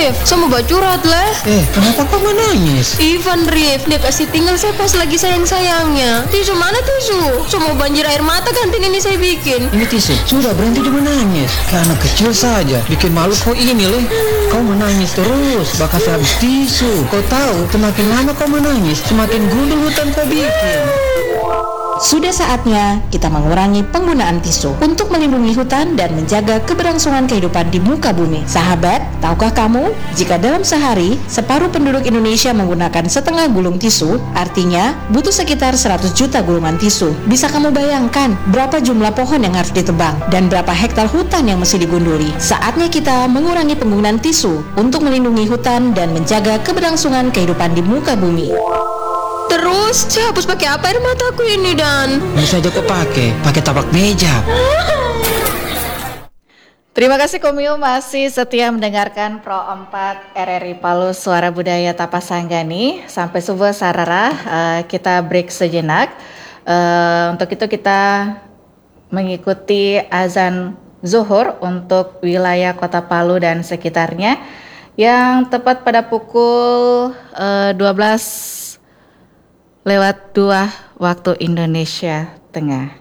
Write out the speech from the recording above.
Rif, saya mau curhat lah. Kenapa kau menangis? Ivan Rif, dia kasih tinggal saya pas lagi sayang-sayangnya. Tisu mana tisu? Semua banjir air mata kantin ini saya bikin. Ini tisu, sudah berhenti dia menangis. Kayak anak kecil saja, bikin malu kau ini loh. Kau menangis terus, bakal habis tisu. Kau tahu, semakin lama kau menangis, semakin gundul hutan kau bikin. Sudah saatnya kita mengurangi penggunaan tisu untuk melindungi hutan dan menjaga keberlangsungan kehidupan di muka bumi. Sahabat, tahukah kamu jika dalam sehari separuh penduduk Indonesia menggunakan setengah gulung tisu, artinya butuh sekitar 100 juta gulungan tisu. Bisa kamu bayangkan berapa jumlah pohon yang harus ditebang dan berapa hektar hutan yang mesti digunduli? Saatnya kita mengurangi penggunaan tisu untuk melindungi hutan dan menjaga keberlangsungan kehidupan di muka bumi. Terus, saya hapus pakai apa air mataku ini, Dan? Bisa aja kau pakai tapak meja. Terima kasih Komio masih setia mendengarkan Pro 4 RRI Palu Suara Budaya Tapasanggani. Sampai subuh sarara, kita break sejenak. Untuk itu kita mengikuti azan zuhur untuk wilayah Kota Palu dan sekitarnya yang tepat pada pukul 12:02 waktu Indonesia Tengah.